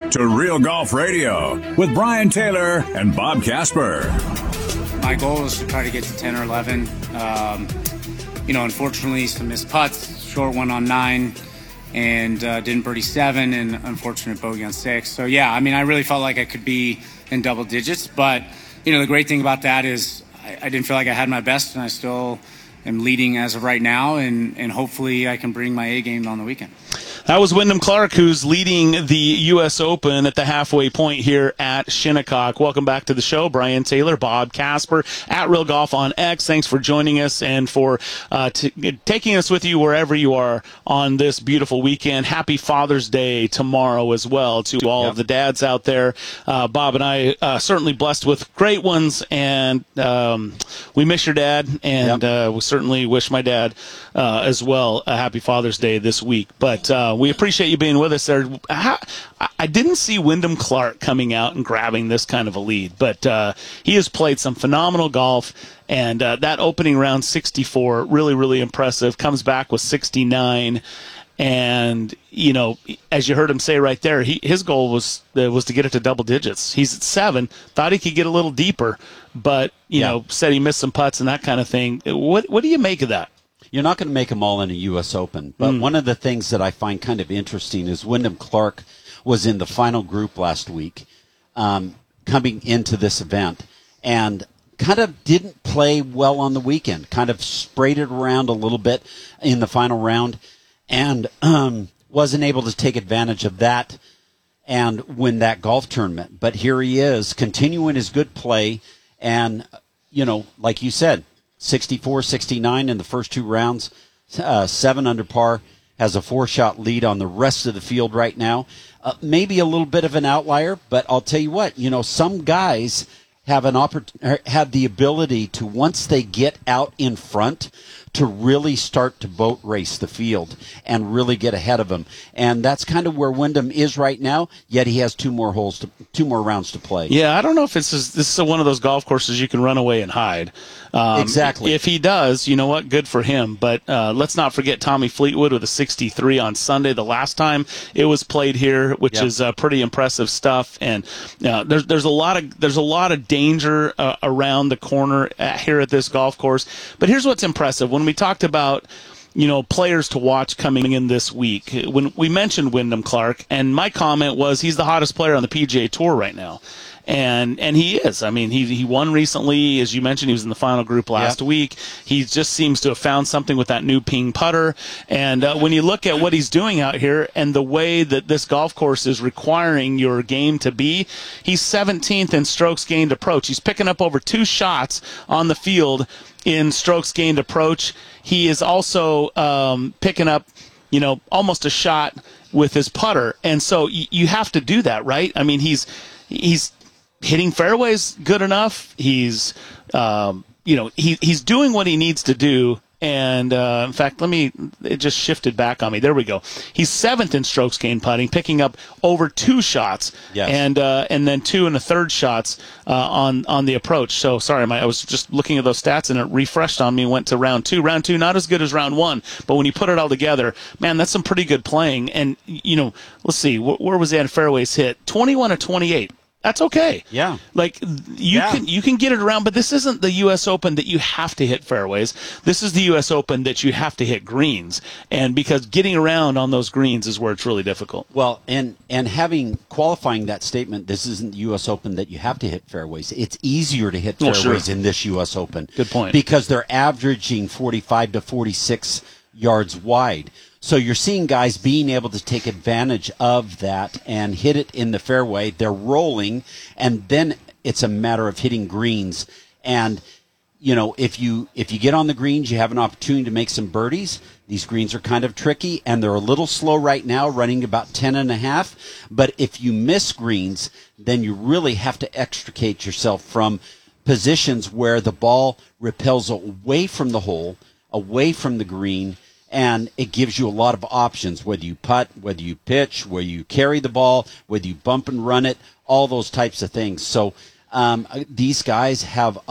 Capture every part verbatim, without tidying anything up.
to Real Golf Radio with Brian Taylor and Bob Casper. My goal is to try to get to ten or eleven. Um, you know, unfortunately, some missed putts, short one on nine, and uh, didn't birdie seven, and unfortunate bogey on six. So, yeah, I mean, I really felt like I could be in double digits. But, you know, the great thing about that is I, I didn't feel like I had my best, and I still am leading as of right now, and, and hopefully I can bring my A game on the weekend. That was Wyndham Clark, who's leading the U S Open at the halfway point here at Shinnecock. Welcome back to the show. Brian Taylor, Bob Casper, at Real Golf on X. Thanks for joining us and for uh, t- taking us with you wherever you are on this beautiful weekend. Happy Father's Day tomorrow as well to all yep. of the dads out there. Uh, Bob and I uh, certainly blessed with great ones, and um, we miss your dad, and yep. uh, we certainly wish my dad uh, as well a happy Father's Day this week. But uh, we appreciate you being with us there. How, I didn't see Wyndham Clark coming out and grabbing this kind of a lead, but uh, he has played some phenomenal golf, and uh, that opening round sixty-four, really, really impressive. Comes back with sixty-nine, and, you know, as you heard him say right there, he, his goal was uh, was to get it to double digits. He's at seven, thought he could get a little deeper, but, you yeah. know, said he missed some putts and that kind of thing. What, what do you make of that? You're not going to make them all in a U S Open, but mm. one of the things that I find kind of interesting is Wyndham Clark was in the final group last week um, coming into this event and kind of didn't play well on the weekend, kind of sprayed it around a little bit in the final round and um, wasn't able to take advantage of that and win that golf tournament. But here he is continuing his good play and, you know, like you said, sixty-four sixty-nine in the first two rounds, uh, seven under par, has a four-shot lead on the rest of the field right now. Uh, maybe a little bit of an outlier, but I'll tell you what, you know, some guys have an oppor- have the ability to, once they get out in front, to really start to boat race the field and really get ahead of them. And that's kind of where Wyndham is right now, yet he has two more holes, to, two more rounds to play. Yeah, I don't know if it's this is one of those golf courses you can run away and hide. Um, exactly. If he does, you know what, good for him. But uh, let's not forget Tommy Fleetwood with a sixty-three on Sunday, the last time it was played here, which yep. is uh, pretty impressive stuff. And uh, there's there's a lot of there's a lot of danger uh, around the corner at, here at this golf course. But here's what's impressive: when we talked about, you know, players to watch coming in this week, when we mentioned Wyndham Clark, and my comment was he's the hottest player on the P G A Tour right now. And and he is. I mean, he he won recently. As you mentioned, he was in the final group last yep. week. He just seems to have found something with that new ping putter. And uh, when you look at what he's doing out here and the way that this golf course is requiring your game to be, he's seventeenth in strokes gained approach. He's picking up over two shots on the field in strokes gained approach. He is also um, picking up, you know, almost a shot with his putter. And so y- you have to do that, right? I mean, he's he's hitting fairways good enough. He's, um, you know, he he's doing what he needs to do. And, uh, in fact, let me, it just shifted back on me. There we go. He's seventh in strokes gained putting, picking up over two shots. Yes. And, uh, and then two and a third shots, uh, on, on the approach. So, sorry, my, I was just looking at those stats and it refreshed on me and went to round two. Round two, not as good as round one, but when you put it all together, man, that's some pretty good playing. And, you know, let's see, wh- where was he at fairways hit? twenty-one of twenty-eight. That's okay. Yeah. Like you yeah. can you can get it around, but this isn't the U S Open that you have to hit fairways. This is the U S Open that you have to hit greens, and because getting around on those greens is where it's really difficult. Well, and and having qualifying that statement, this isn't the U S Open that you have to hit fairways. It's easier to hit fairways well, sure. in this U S Open. Good point. Because they're averaging forty-five to forty-six yards wide. So you're seeing guys being able to take advantage of that and hit it in the fairway. They're rolling, and then it's a matter of hitting greens. And, you know, if you if you get on the greens, you have an opportunity to make some birdies. These greens are kind of tricky, and they're a little slow right now, running about ten and a half. But if you miss greens, then you really have to extricate yourself from positions where the ball repels away from the hole, away from the green, and it gives you a lot of options, whether you putt, whether you pitch, whether you carry the ball, whether you bump and run it, all those types of things. So um, these guys have a,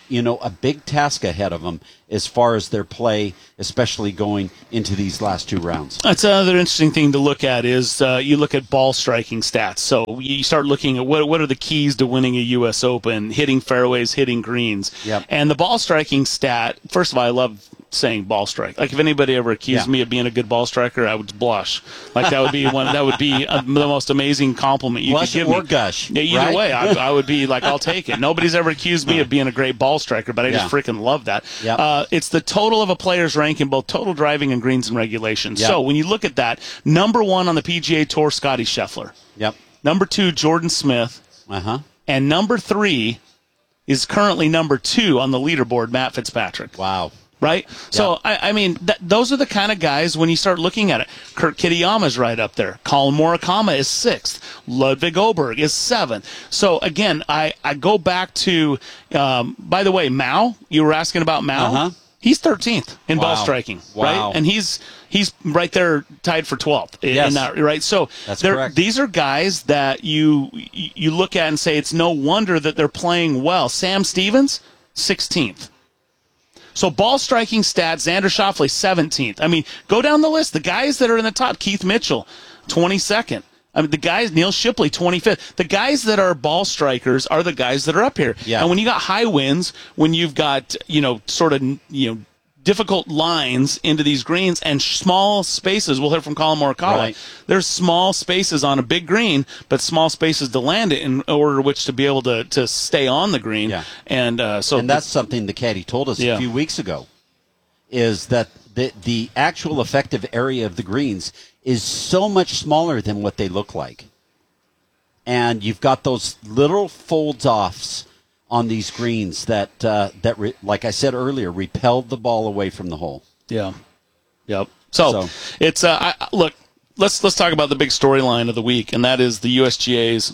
you know, a big task ahead of them as far as their play, especially going into these last two rounds. That's another interesting thing to look at is uh, you look at ball striking stats. So you start looking at what what are the keys to winning a U S Open, hitting fairways, hitting greens. Yep. And the ball striking stat, first of all, I love saying ball strike. Like if anybody ever accused Yeah. me of being a good ball striker, I would blush. Like that would be one. That would be uh the most amazing compliment you Blush could give or me. gush, Yeah, either right? way, I, I would be like, I'll take it. Nobody's ever accused me of being a great ball striker, but I just Yeah. freaking love that. Yep. Uh, it's the total of a player's rank in both total driving and greens and regulation. Yep. So when you look at that, number one on the P G A Tour, Scotty Scheffler. Yep. Number two, Jordan Smith. Uh-huh. And number three is currently number two on the leaderboard, Matt Fitzpatrick. Wow. Right? So, I, I mean, th- those are the kind of guys, when you start looking at it, Kurt Kitayama's right up there. Colin Morikawa is sixth. Ludwig Oberg is seventh. So, again, I, I go back to, um, by the way, Mao, you were asking about Mao. Uh-huh. He's thirteenth in ball Wow. striking, Wow. right? And he's he's right there tied for twelfth in Yes. that, right? So That's they're- correct. these are guys that you you look at and say it's no wonder that they're playing well. Sam Stevens, sixteenth. So ball striking stats, Xander Schauffele, seventeenth. I mean, go down the list. The guys that are in the top, Keith Mitchell, twenty-second. I mean, the guys, Neil Shipley, twenty-fifth. The guys that are ball strikers are the guys that are up here. Yeah. And when you got high winds, when you've got, you know, sort of, you know, difficult lines into these greens and small spaces. We'll hear from Colin Morikawa. Right. There's small spaces on a big green, but small spaces to land it in order which to be able to, to stay on the green. Yeah. And uh, so And that's something the caddy told us Yeah. a few weeks ago, is that the the actual effective area of the greens is so much smaller than what they look like. And you've got those little folds-offs on these greens that, uh, that re- like I said earlier, repelled the ball away from the hole. Yeah. Yep. So, So- it's uh, I, I- look. Let's let's talk about the big storyline of the week, and that is the U S G A's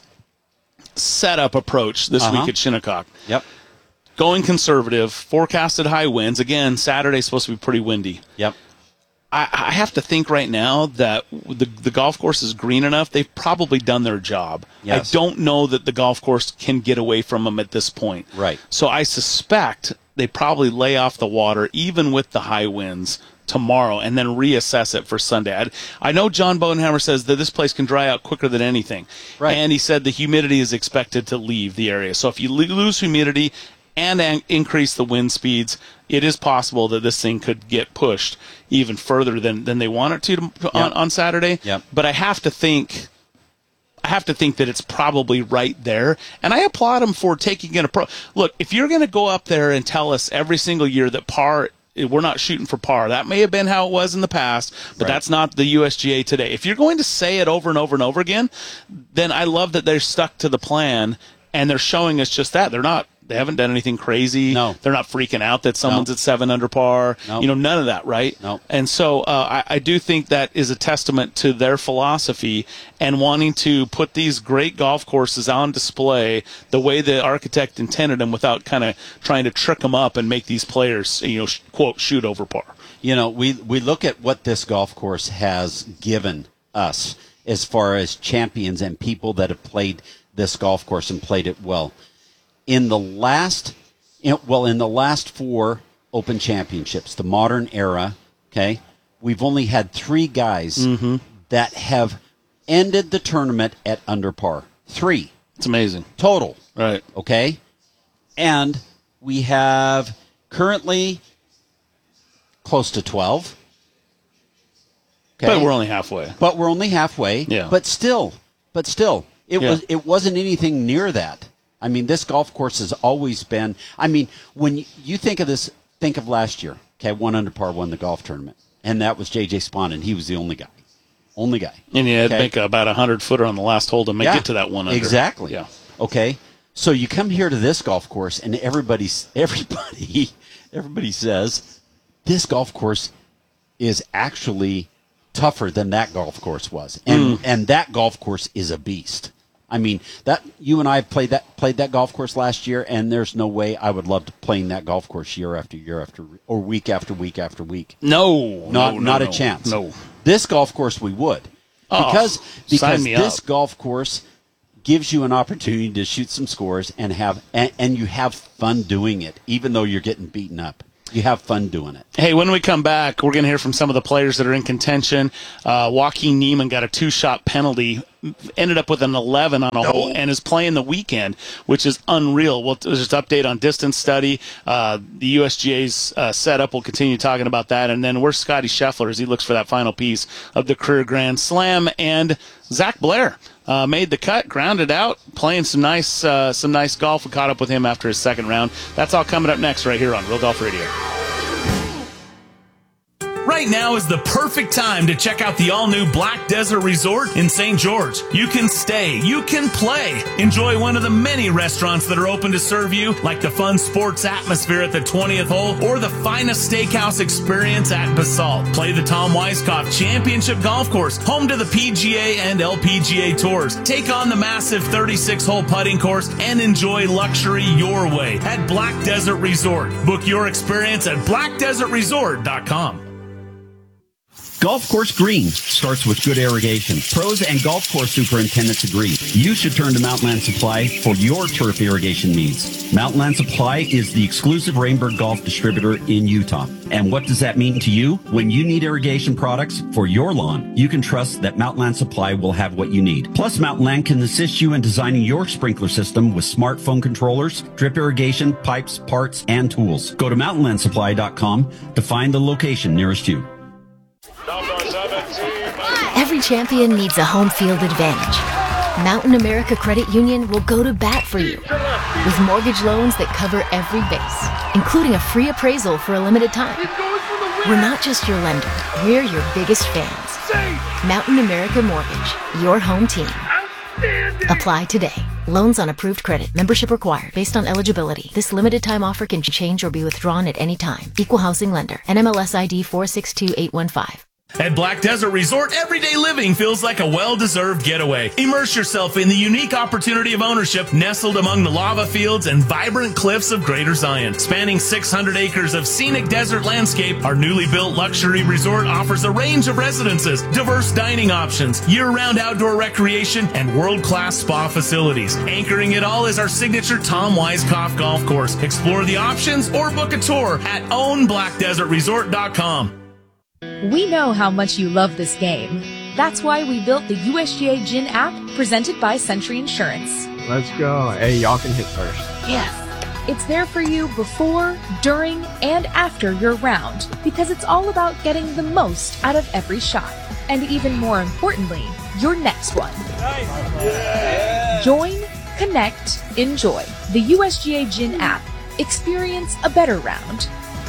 setup approach this Uh-huh. week at Shinnecock. Yep. Going conservative, forecasted high winds. Again, Saturday's supposed to be pretty windy. Yep. I, I have to think right now that the the golf course is green enough. They've probably done their job. Yes. I don't know that the golf course can get away from them at this point. Right. So I suspect they probably lay off the water, even with the high winds, tomorrow, and then reassess it for Sunday. I, I know John Bodenhammer says that this place can dry out quicker than anything. Right. And he said the humidity is expected to leave the area. So if you lo- lose humidity and an- increase the wind speeds, it is possible that this thing could get pushed even further than, than they want it to, to on, Yep. on Saturday. Yep. But I have to think I have to think that it's probably right there. And I applaud them for taking an approach. Look, if you're going to go up there and tell us every single year that par we're not shooting for par. That may have been how it was in the past, but Right. that's not the U S G A today. If you're going to say it over and over and over again, then I love that they're stuck to the plan and they're showing us just that. They're not They haven't done anything crazy. No. They're not freaking out that someone's No. at seven under par. No. You know, none of that, right? No. And so uh, I, I do think that is a testament to their philosophy and wanting to put these great golf courses on display the way the architect intended them without kind of trying to trick them up and make these players, you know, sh- quote, shoot over par. You know, we, we look at what this golf course has given us as far as champions and people that have played this golf course and played it well. In the last, in, well, in the last four Open Championships, the modern era, okay, we've only had three guys Mm-hmm. that have ended the tournament at under par. Three It's amazing. total, Right. okay? And we have currently close to twelve. Okay? But we're only halfway. But we're only halfway. Yeah. But still, but still, it Yeah. was it wasn't anything near that. I mean, this golf course has always been. I mean, when you, you think of this, think of last year. Okay, one under par won the golf tournament, and that was J J Spawn, and he was the only guy, only guy. And you had to Okay? make about a hundred footer on the last hole to make Yeah, it to that one under. Exactly. Yeah. Okay. So you come here to this golf course, and everybody's everybody everybody says this golf course is actually tougher than that golf course was, and and that golf course is a beast. I mean, that you and I played that played that golf course last year, and there's no way I would love to playing that golf course year after year after or week after week after week. No. Not no, not no, a chance. No. This golf course we would. Oh, Because sign because me this up. golf course gives you an opportunity to shoot some scores and have and, and you have fun doing it, even though you're getting beaten up. You have fun doing it. Hey, when we come back, we're going to hear from some of the players that are in contention. Uh, Joaquin Niemann got a two-shot penalty, ended up with an eleven on a hole, and is playing the weekend, which is unreal. We'll just update on distance study. Uh, the U S G A's uh, setup, we'll continue talking about that. And then where's Scotty Scheffler as he looks for that final piece of the career Grand Slam. And Zach Blair uh, made the cut, grounded out, playing some nice, uh, some nice golf. We caught up with him after his second round. That's all coming up next right here on Real Golf Radio. Right now is the perfect time to check out the all-new Black Desert Resort in Saint George. You can stay, you can play. Enjoy one of the many restaurants that are open to serve you, like the fun sports atmosphere at the twentieth hole or the finest steakhouse experience at Basalt. Play the Tom Weiskopf Championship Golf Course, home to the P G A and L P G A Tours. Take on the massive thirty-six hole putting course and enjoy luxury your way at Black Desert Resort. Book your experience at black desert resort dot com. Golf course green starts with good irrigation. Pros and golf course superintendents agree. You should turn to Mountainland Supply for your turf irrigation needs. Mountainland Supply is the exclusive Rainbird Golf distributor in Utah. And what does that mean to you? When you need irrigation products for your lawn, you can trust that Mountainland Supply will have what you need. Plus, Mountainland can assist you in designing your sprinkler system with smartphone controllers, drip irrigation, pipes, parts, and tools. Go to mountainland supply dot com to find the location nearest you. Every champion needs a home field advantage. Mountain America Credit Union will go to bat for you with mortgage loans that cover every base, including a free appraisal for a limited time. We're not just your lender, we're your biggest fans. Mountain America Mortgage, your home team. Apply today. Loans on approved credit. Membership required based on eligibility. This limited time offer can change or be withdrawn at any time. Equal housing lender. N M L S I D four six two eight one five. At Black Desert Resort, everyday living feels like a well-deserved getaway. Immerse yourself in the unique opportunity of ownership nestled among the lava fields and vibrant cliffs of Greater Zion. Spanning six hundred acres of scenic desert landscape, our newly built luxury resort offers a range of residences, diverse dining options, year-round outdoor recreation, and world-class spa facilities. Anchoring it all is our signature Tom Weiskopf Golf Course. Explore the options or book a tour at own black desert resort dot com. We know how much you love this game. That's why we built the U S G A Gin app presented by Century Insurance. Let's go. Hey, y'all can hit first. Yes. It's there for you before, during, and after your round because it's all about getting the most out of every shot. And even more importantly, your next one. Nice. Yeah. Join, connect, enjoy. The U S G A Gin app. Experience a better round.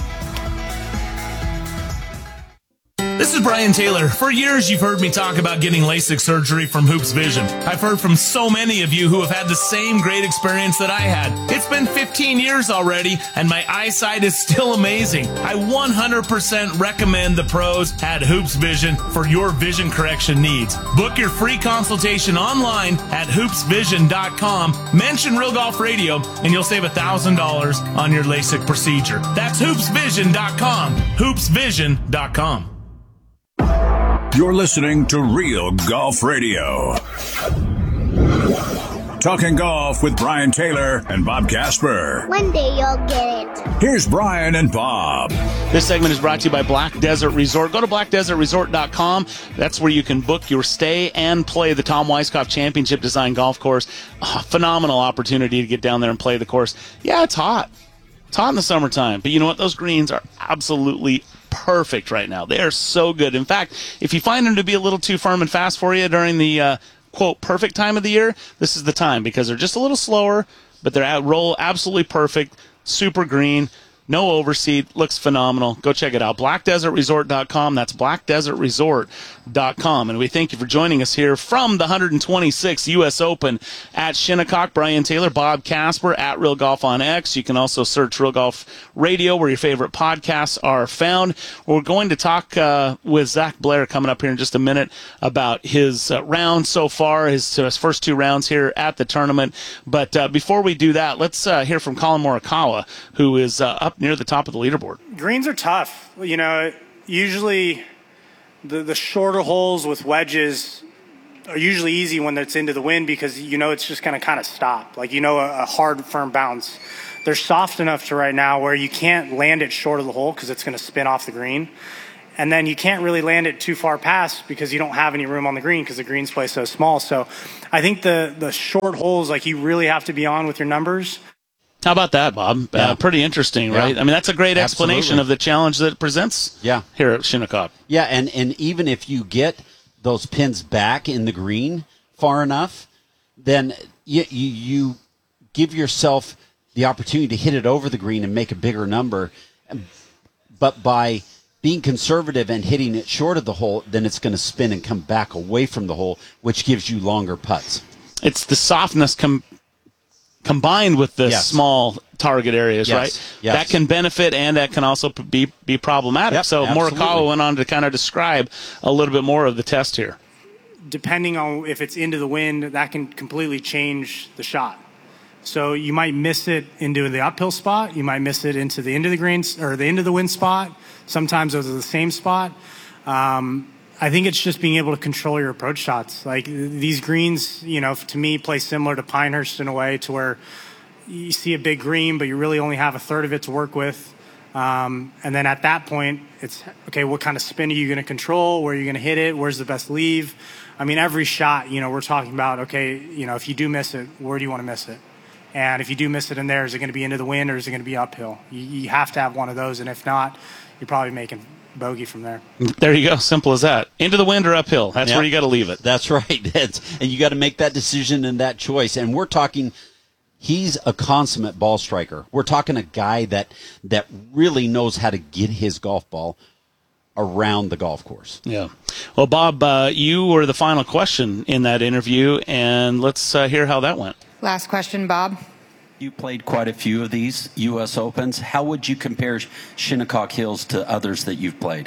This is Brian Taylor. For years, you've heard me talk about getting LASIK surgery from Hoops Vision. I've heard from so many of you who have had the same great experience that I had. It's been fifteen years already, and my eyesight is still amazing. I one hundred percent recommend the pros at Hoops Vision for your vision correction needs. Book your free consultation online at hoops vision dot com. Mention Real Golf Radio, and you'll save one thousand dollars on your LASIK procedure. That's hoops vision dot com. hoops vision dot com. You're listening to Real Golf Radio. Talking golf with Brian Taylor and Bob Casper. One day you'll get it. Here's Brian and Bob. This segment is brought to you by Black Desert Resort. Go to black desert resort dot com. That's where you can book your stay and play the Tom Weiskopf Championship Design Golf Course. Oh, phenomenal opportunity to get down there and play the course. Yeah, it's hot. It's hot in the summertime, but you know what? Those greens are absolutely perfect right now. They are so good. In fact, if you find them to be a little too firm and fast for you during the, uh, quote, perfect time of the year, this is the time because they're just a little slower, but they're at roll absolutely perfect, super green, no overseed, looks phenomenal. Go check it out. black desert resort dot com. That's black desert resort dot com. And we thank you for joining us here from the one hundred twenty-sixth U S Open at Shinnecock. Brian Taylor, Bob Casper at Real Golf on X. You can also search Real Golf Radio where your favorite podcasts are found. We're going to talk uh, with Zach Blair coming up here in just a minute about his uh, round so far, his, his first two rounds here at the tournament. But uh, before we do that, let's uh, hear from Colin Morikawa, who is uh, up near the top of the leaderboard. Greens are tough. You know, usually the, the shorter holes with wedges are usually easy when it's into the wind because you know it's just going to kind of stop. Like, you know, a, a hard, firm bounce. They're soft enough to right now where you can't land it short of the hole because it's going to spin off the green. And then you can't really land it too far past because you don't have any room on the green because the green's placed so small. So I think the, the short holes, like, you really have to be on with your numbers. How about that, Bob? Yeah. Uh, pretty interesting, right? Yeah. I mean, that's a great explanation Absolutely. of the challenge that it presents yeah. here at Shinnecock. Yeah, and, and even if you get those pins back in the green far enough, then you, you, you give yourself the opportunity to hit it over the green and make a bigger number. But by being conservative and hitting it short of the hole, then it's going to spin and come back away from the hole, which gives you longer putts. It's the softness com- combined with the yes. small target areas, yes. right? Yes. That can benefit and that can also be be problematic. Yep, so absolutely. Morikawa went on to kind of describe a little bit more of the test here. Depending on if it's into the wind, that can completely change the shot. So you might miss it into the uphill spot. You might miss it into the end of the green or the end of the wind spot. Sometimes those are the same spot. Um, I think it's just being able to control your approach shots. Like these greens, you know, to me, play similar to Pinehurst in a way to where you see a big green, but you really only have a third of it to work with. Um, and then at that point, it's, okay, what kind of spin are you going to control? Where are you going to hit it? Where's the best leave? I mean, every shot, you know, we're talking about, okay, you know, if you do miss it, where do you want to miss it? And if you do miss it in there, is it going to be into the wind or is it going to be uphill? You, you have to have one of those. And if not, you're probably making bogey from there. There you go. Simple as that. Into the wind or uphill. That's yep. where you got to leave it. That's right. That's, and you got to make that decision and that choice. And we're talking, he's a consummate ball striker. We're talking a guy that that really knows how to get his golf ball around the golf course. Yeah. Well, Bob, uh, you were the final question in that interview, and let's uh, hear how that went. Last question, Bob. You played quite a few of these U S Opens. How would you compare Shinnecock Hills to others that you've played?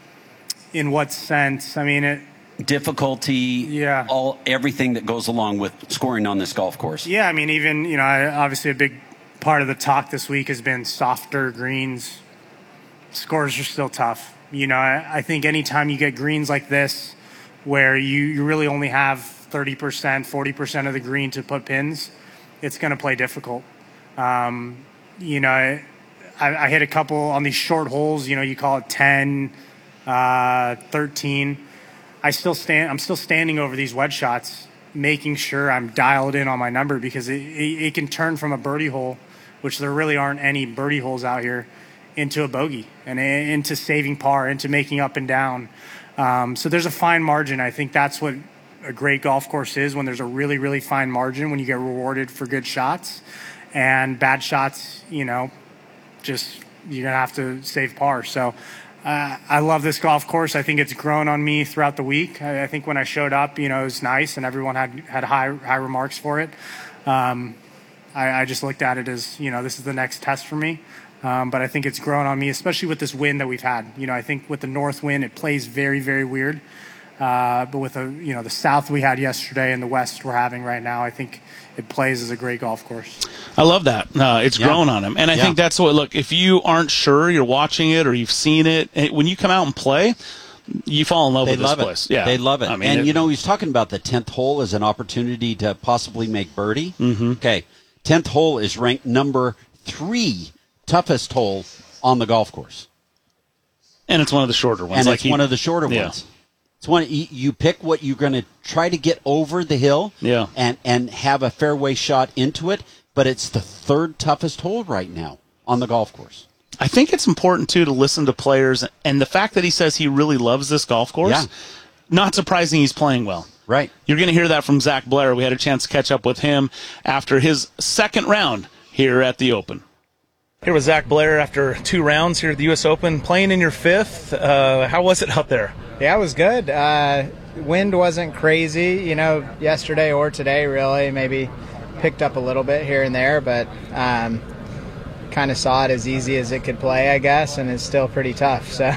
In what sense? I mean, it... Difficulty, yeah. all everything that goes along with scoring on this golf course. Yeah, I mean, even, you know, obviously a big part of the talk this week has been softer greens. Scores are still tough. You know, I, I think anytime you get greens like this where you, you really only have thirty percent, forty percent of the green to put pins, it's going to play difficult. Um, you know, I, I hit a couple on these short holes, you know, you call it ten, uh, thirteen. I still stand, I'm still standing over these wedge shots, making sure I'm dialed in on my number because it, it, it can turn from a birdie hole, which there really aren't any birdie holes out here, into a bogey and into saving par, into making up and down. Um, so there's a fine margin. I think that's what a great golf course is, when there's a really, really fine margin, when you get rewarded for good shots, and bad shots, you know, just you're going to have to save par. So uh, I love this golf course. I think it's grown on me throughout the week. I, I think when I showed up, you know, it was nice and everyone had, had high, high remarks for it. Um, I, I just looked at it as, you know, this is the next test for me. Um, but I think it's grown on me, especially with this wind that we've had. You know, I think with the north wind, it plays very, very weird. Uh, but with the, you know, the south we had yesterday and the west we're having right now, I think it plays as a great golf course. I love that. Uh, it's yeah. grown on him. And I yeah. think that's what, look, if you aren't sure, you're watching it or you've seen it, and when you come out and play, you fall in love they with this love place. It. Yeah, they love it. I mean, and, it, you know, he's talking about the tenth hole as an opportunity to possibly make birdie. Mm-hmm. Okay, tenth hole is ranked number three toughest hole on the golf course. And it's one of the shorter ones. And like it's he, one of the shorter yeah. ones. It's one you pick what you're going to try to get over the hill yeah. and, and have a fairway shot into it, but it's the third toughest hole right now on the golf course. I think it's important, too, to listen to players, and the fact that he says he really loves this golf course, yeah. not surprising he's playing well. Right. You're going to hear that from Zach Blair. We had a chance to catch up with him after his second round here at the Open. Here with Zach Blair after two rounds here at the U S Open, playing in your fifth. Uh, how was it out there? Yeah, it was good. Uh, wind wasn't crazy, you know, yesterday or today, really. Maybe picked up a little bit here and there, but um, kind of saw it as easy as it could play, I guess, and it's still pretty tough. So.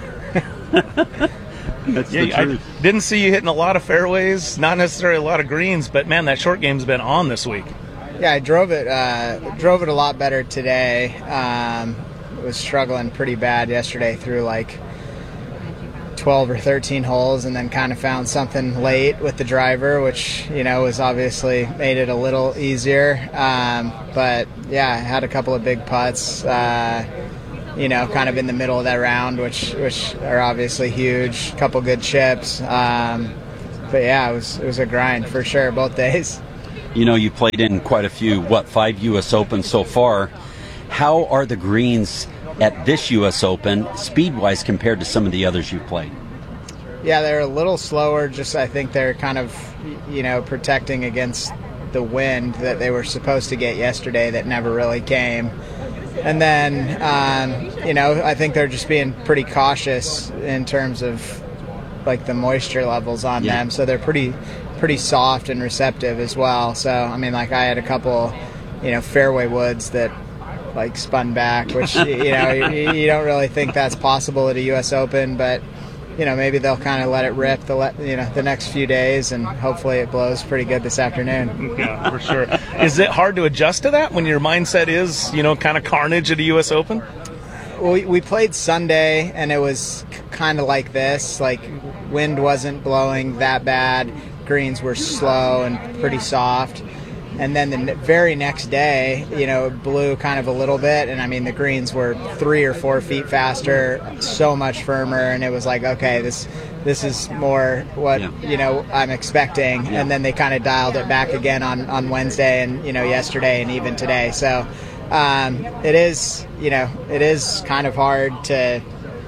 That's yeah, I didn't see you hitting a lot of fairways, not necessarily a lot of greens, but man, that short game's been on this week. Yeah, I drove it. Uh, drove it a lot better today. Um, was struggling pretty bad yesterday through like twelve or thirteen holes, and then kind of found something late with the driver, which, you know, was obviously made it a little easier. Um, but yeah, I had a couple of big putts, uh, you know, kind of in the middle of that round, which which are obviously huge. A couple good chips. Um, but yeah, it was it was a grind for sure both days. You know, you played in quite a few, what, five U S Opens so far. How are the greens at this U S Open, speed-wise, compared to some of the others you've played? Yeah, they're a little slower. Just I think they're kind of, you know, protecting against the wind that they were supposed to get yesterday that never really came. And then, um, you know, I think they're just being pretty cautious in terms of, like, the moisture levels on yeah. them. So they're pretty pretty soft and receptive as well. So, I mean, like, I had a couple, you know, fairway woods that, like, spun back, which, you know, you, you don't really think that's possible at a U S Open, but, you know, maybe they'll kind of let it rip the le- you know the next few days, and hopefully it blows pretty good this afternoon. Yeah, for sure. Is it hard to adjust to that when your mindset is, you know, kind of carnage at a U S Open? We, we played Sunday, and it was c- kind of like this. Like, wind wasn't blowing that bad. Greens were slow and pretty soft. And then the n- very next day, you know, it blew kind of a little bit. And, I mean, the greens were three or four feet faster, so much firmer. And it was like, okay, this this is more what, yeah. you know, I'm expecting. Yeah. And then they kind of dialed it back again on, on Wednesday and, you know, yesterday and even today. So um, it is, you know, it is kind of hard to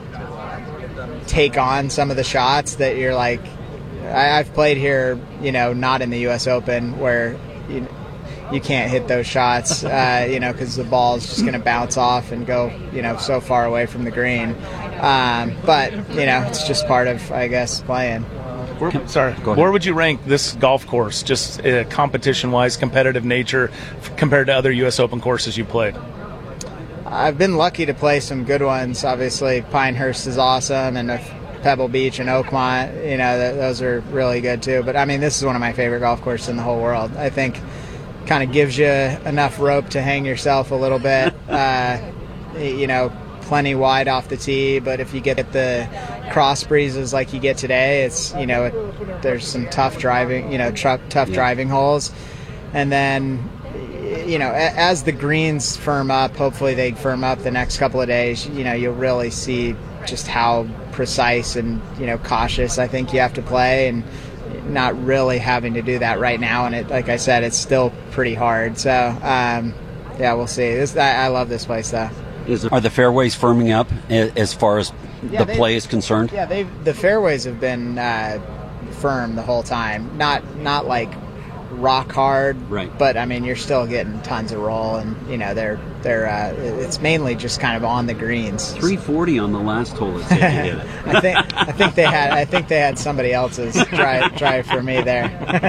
take on some of the shots that you're like, I, I've played here, you know, not in the U S Open where you, you can't hit those shots, uh, you know, because the ball is just going to bounce off and go, you know, so far away from the green. Um, but, you know, it's just part of, I guess, playing. Where, sorry, where would you rank this golf course, just uh, competition-wise, competitive nature, f- compared to other U S Open courses you played? I've been lucky to play some good ones. Obviously, Pinehurst is awesome, and Pebble Beach and Oakmont, you know, th- those are really good too. But, I mean, this is one of my favorite golf courses in the whole world. I think kind of gives you enough rope to hang yourself a little bit, uh, you know, plenty wide off the tee. But if you get the cross breezes like you get today, it's, you know, it, there's some tough driving, you know, tr- tough yeah. driving holes. And then, you know, a- as the greens firm up, hopefully they firm up the next couple of days, you know, you'll really see just how precise and, you know, cautious I think you have to play, and not really having to do that right now. And it, like I said, it's still pretty hard. So, um, yeah, we'll see. This, I, I love this place, though. Is, are the fairways firming up as far as yeah, the play is concerned? Yeah, they the fairways have been uh, firm the whole time. Not not like rock hard, right? But I mean, you're still getting tons of roll, and you know they're they're uh, it's mainly just kind of on the greens. three forty on the last hole. It said you hit it. I think I think they had I think they had somebody else's try try for me there.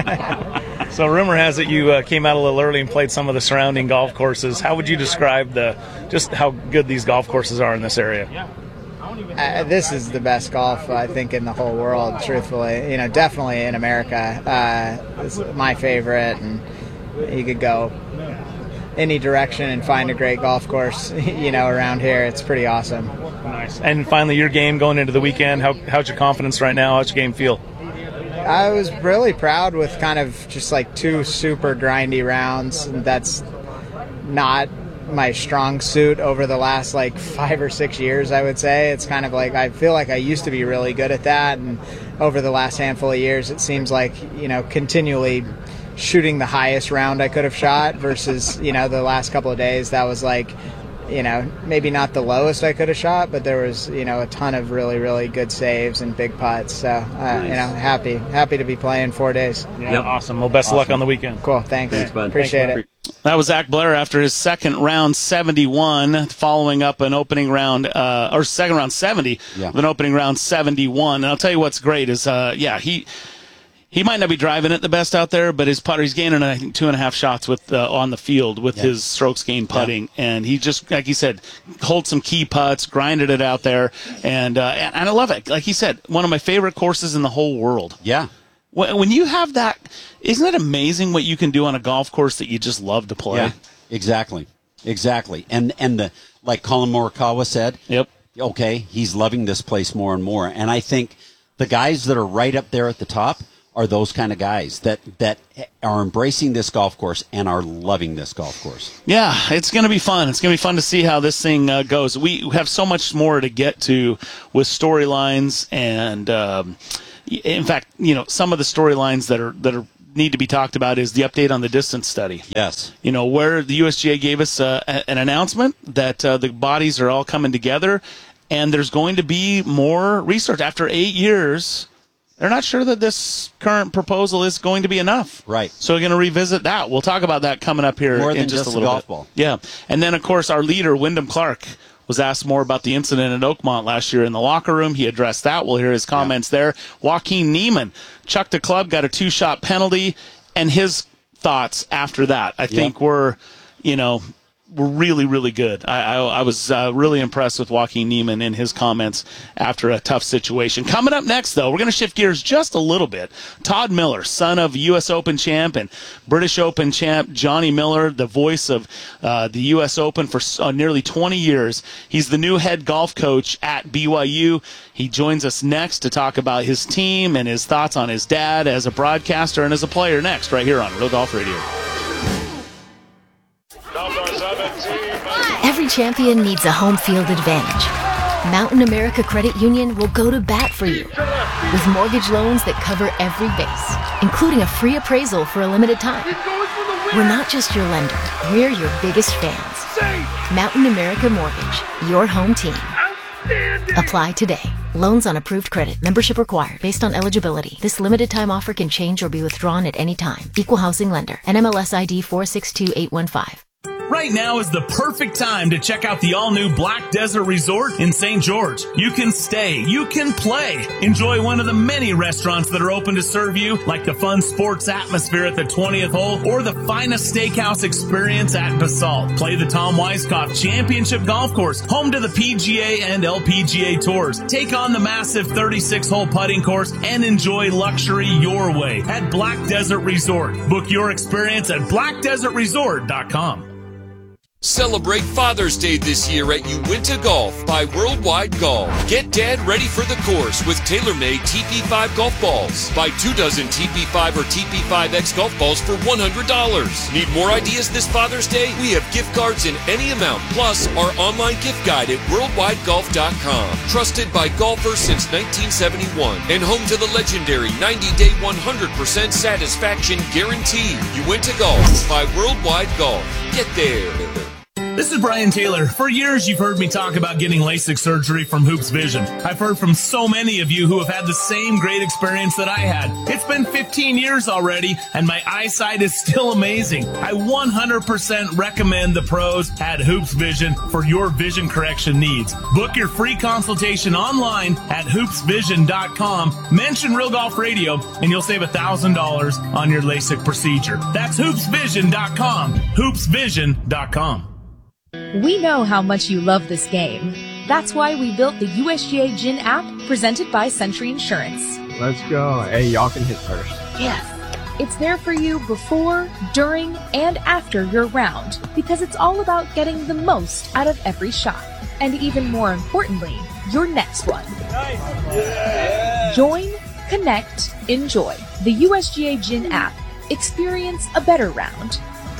So rumor has it you uh, came out a little early and played some of the surrounding golf courses. How would you describe the just how good these golf courses are in this area? Uh, this is the best golf, I think, in the whole world, truthfully. You know, definitely in America. Uh, it's my favorite, and you could go any direction and find a great golf course, you know, around here. It's pretty awesome. Nice. And finally, your game going into the weekend, how, how's your confidence right now? How's your game feel? I was really proud with kind of just like two super grindy rounds. That's not my strong suit over the last like five or six years, I would say. It's kind of like I feel like I used to be really good at that, and over the last handful of years it seems like, you know, continually shooting the highest round I could have shot versus, you know, the last couple of days that was like, you know, maybe not the lowest I could have shot, but there was, you know, a ton of really, really good saves and big putts. So, uh, nice. you know, happy, happy to be playing four days. Yeah, yep. Awesome. Well, best awesome. of luck on the weekend. Cool. Thanks. Thanks, bud. Appreciate Thanks, it. That was Zach Blair after his second round seventy-one, following up an opening round, uh, or second round seventy, yeah. with an opening round seventy-one. And I'll tell you what's great is, uh, yeah, he. He might not be driving it the best out there, but his putter, he's gaining, I think, two and a half shots with uh, on the field with yeah. his strokes gained putting. Yeah. And he just, like he said, holds some key putts, grinded it out there. And, uh, and I love it. Like he said, one of my favorite courses in the whole world. Yeah. When you have that, isn't it amazing what you can do on a golf course that you just love to play? Yeah, exactly. Exactly. And, and the, like Colin Morikawa said, yep. Okay, he's loving this place more and more. And I think the guys that are right up there at the top are those kind of guys that, that are embracing this golf course and are loving this golf course. Yeah, it's going to be fun. It's going to be fun to see how this thing uh, goes. We have so much more to get to with storylines, and um, in fact, you know, some of the storylines that are that are need to be talked about is the update on the distance study. Yes. You know, where the U S G A gave us uh, a, an announcement that uh, the bodies are all coming together, and there's going to be more research. After eight years, they're not sure that this current proposal is going to be enough. Right. So we're going to revisit that. We'll talk about that coming up here more in than just, just a little a golf bit. Ball. Yeah. And then, of course, our leader, Wyndham Clark, was asked more about the incident at Oakmont last year in the locker room. He addressed that. We'll hear his comments yeah. there. Joaquin Niemann chucked a club, got a two-shot penalty, and his thoughts after that, I think, yeah. were, you know, were really, really good. I, I, I was uh, really impressed with Joaquin Niemann and his comments after a tough situation. Coming up next, though, we're going to shift gears just a little bit. Todd Miller, son of U S Open champ and British Open champ Johnny Miller, the voice of uh, the U S Open for uh, nearly twenty years. He's the new head golf coach at B Y U. He joins us next to talk about his team and his thoughts on his dad as a broadcaster and as a player next, right here on Real Golf Radio. Every champion needs a home field advantage. Mountain America Credit Union will go to bat for you with mortgage loans that cover every base, including a free appraisal for a limited time. We're not just your lender, we're your biggest fans. Mountain America Mortgage, your home team. Apply today. Loans on approved credit. Membership required based on eligibility. This limited time offer can change or be withdrawn at any time. Equal housing lender. N M L S I D four six two eight one five. Right now is the perfect time to check out the all-new Black Desert Resort in Saint George. You can stay, you can play. Enjoy one of the many restaurants that are open to serve you, like the fun sports atmosphere at the twentieth hole or the finest steakhouse experience at Basalt. Play the Tom Weiskopf Championship Golf Course, home to the P G A and L P G A Tours. Take on the massive thirty-six hole putting course and enjoy luxury your way at Black Desert Resort. Book your experience at black desert resort dot com. Celebrate Father's Day this year at Uinta Golf by Worldwide Golf. Get Dad ready for the course with tailor-made T P five golf balls. Buy two dozen T P five or T P five X golf balls for one hundred dollars. Need more ideas this Father's Day? We have gift cards in any amount, plus our online gift guide at worldwide golf dot com. Trusted by golfers since nineteen seventy-one and home to the legendary ninety day one hundred percent satisfaction guarantee. Uinta Golf by Worldwide Golf. Get there. This is Brian Taylor. For years, you've heard me talk about getting LASIK surgery from Hoops Vision. I've heard from so many of you who have had the same great experience that I had. It's been fifteen years already, and my eyesight is still amazing. I one hundred percent recommend the pros at Hoops Vision for your vision correction needs. Book your free consultation online at hoops vision dot com. Mention Real Golf Radio, and you'll save one thousand dollars on your LASIK procedure. That's hoops vision dot com. hoops vision dot com. We know how much you love this game. That's why we built the U S G A Gin app presented by Century Insurance. Let's go. Hey, y'all can hit first. Yes. It's there for you before, during, and after your round because it's all about getting the most out of every shot. And even more importantly, your next one. Nice. Yeah. Join, connect, enjoy. The U S G A Gin app. Experience a better round.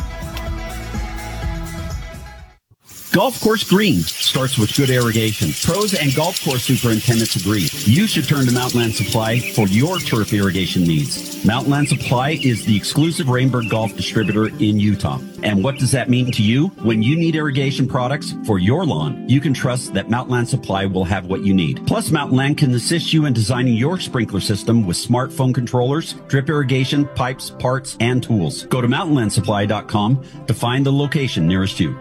Golf course green starts with good irrigation. Pros and golf course superintendents agree. You should turn to Mountainland Supply for your turf irrigation needs. Mountainland Supply is the exclusive Rainbird Golf distributor in Utah. And what does that mean to you? When you need irrigation products for your lawn, you can trust that Mountainland Supply will have what you need. Plus, Mountainland can assist you in designing your sprinkler system with smartphone controllers, drip irrigation, pipes, parts, and tools. Go to mountainland supply dot com to find the location nearest you.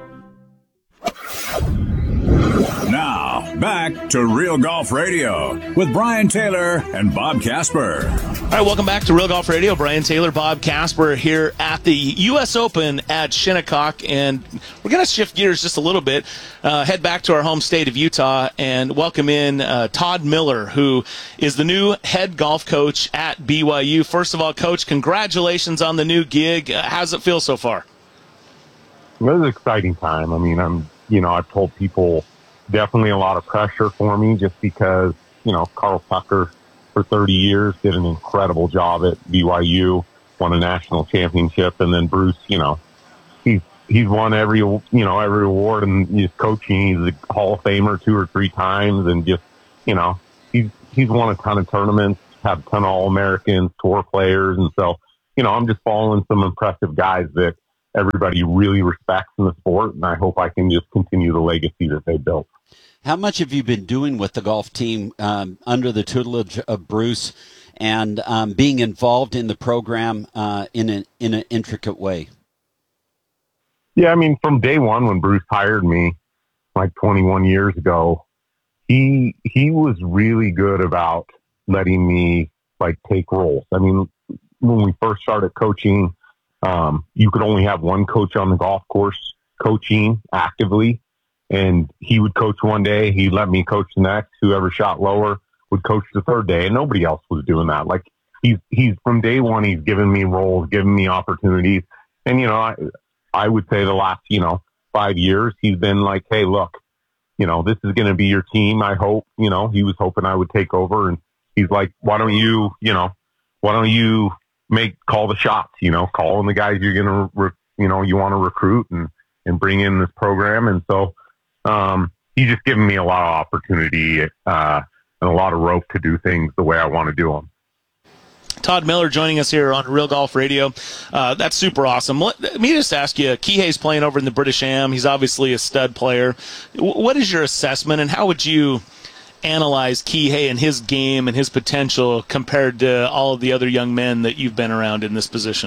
Now, back to Real Golf Radio with Brian Taylor and Bob Casper. All right, welcome back to Real Golf Radio. Brian Taylor, Bob Casper here at the U S Open at Shinnecock, and we're going to shift gears just a little bit, uh, head back to our home state of Utah, and welcome in uh, Todd Miller, who is the new head golf coach at B Y U. First of all, Coach, congratulations on the new gig. Uh, how's it feel so far? It was an exciting time. I mean, I'm, you know, I've told people definitely a lot of pressure for me just because, you know, Carl Tucker for thirty years did an incredible job at B Y U, won a national championship, and then Bruce, you know, he's he's won every you know every award, and he's coaching. He's a Hall of Famer two or three times, and just you know he's he's won a ton of tournaments, had a ton of All-Americans, tour players, and so you know I'm just following some impressive guys that everybody really respects in the sport, and I hope I can just continue the legacy that they built. How much have you been doing with the golf team um, under the tutelage of Bruce, and um, being involved in the program uh, in an in an intricate way? Yeah, I mean, from day one when Bruce hired me, like twenty-one years ago, he he was really good about letting me like take roles. I mean, when we first started coaching, um, you could only have one coach on the golf course coaching actively. And he would coach one day, he'd let me coach the next. Whoever shot lower would coach the third day, and nobody else was doing that. Like he's he's from day one, he's given me roles, given me opportunities, and you know, I I would say the last you know five years, he's been like, hey, look, you know, this is going to be your team. I hope, you know, he was hoping I would take over, and he's like, why don't you, you know, why don't you make call the shots, you know, call in the guys you're going to, re- you know, you want to recruit and and bring in this program, and so. Um, he's just given me a lot of opportunity uh, and a lot of rope to do things the way I want to do them. Todd Miller joining us here on Real Golf Radio. Uh, that's super awesome. Let, let me just ask you, Kihei's playing over in the British Am. He's obviously a stud player. W- what is your assessment, and how would you analyze Kihei and his game and his potential compared to all of the other young men that you've been around in this position?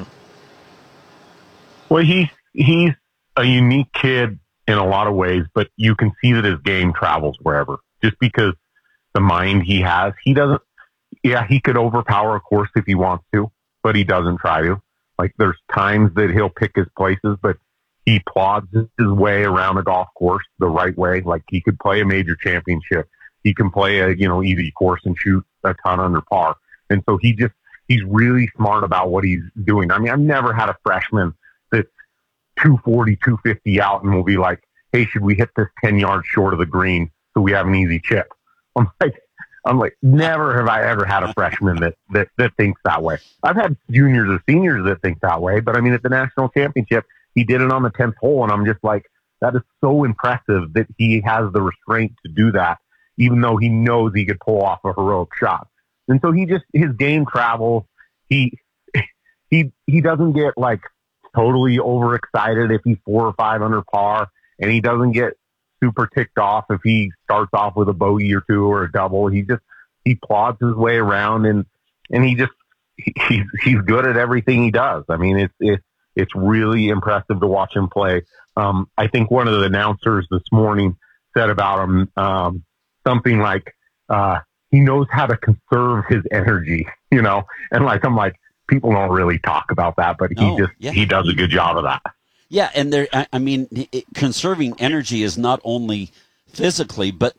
Well, he's, he's a unique kid in a lot of ways, but you can see that his game travels wherever just because the mind he has. He doesn't, yeah, he could overpower a course if he wants to, but he doesn't try to. Like there's times that he'll pick his places, but he plods his way around a golf course the right way. Like he could play a major championship. He can play a, you know, easy course and shoot a ton under par. And so he just, he's really smart about what he's doing. I mean, I've never had a freshman that's two forty, two fifty out and will be like, hey, should we hit this ten yards short of the green so we have an easy chip? I'm like, I'm like, never have I ever had a freshman that, that, that thinks that way. I've had juniors or seniors that think that way, but I mean, at the national championship, he did it on the tenth hole. And I'm just like, that is so impressive that he has the restraint to do that, even though he knows he could pull off a heroic shot. And so he just, his game travels. He, he, he doesn't get like totally overexcited if he's four or five under par, and he doesn't get super ticked off if he starts off with a bogey or two or a double. He just, he plods his way around, and, and he just, he, he's, he's good at everything he does. I mean, it's, it's, it's really impressive to watch him play. Um, I think one of the announcers this morning said about him, um, something like, uh, he knows how to conserve his energy, you know? And like, I'm like, people don't really talk about that, but he no, just, yeah. he does a good job of that. Yeah, and there, I, I mean, it, conserving energy is not only physically, but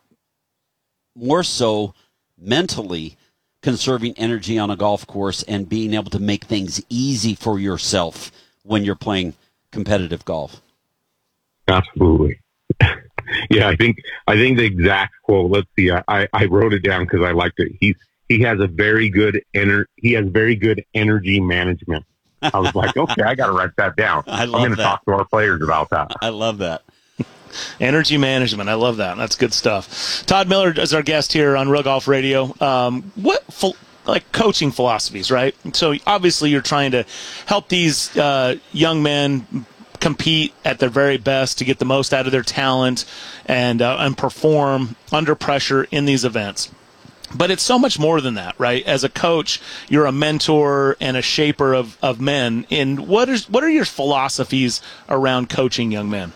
more so mentally conserving energy on a golf course and being able to make things easy for yourself when you're playing competitive golf. Absolutely. Yeah, I think I think the exact quote. Let's see. I, I wrote it down because I liked it. He's he has a very good ener- He has very good energy management. I was like, okay, I got to write that down. I love I'm going to that. talk to our players about that. I love that. Energy management. I love that. That's good stuff. Todd Miller is our guest here on Real Golf Radio. Um, what ph- like coaching philosophies, right? So obviously you're trying to help these uh, young men compete at their very best to get the most out of their talent and uh, and perform under pressure in these events. But it's so much more than that, right? As a coach, you're a mentor and a shaper of, of men. And what is what are your philosophies around coaching young men?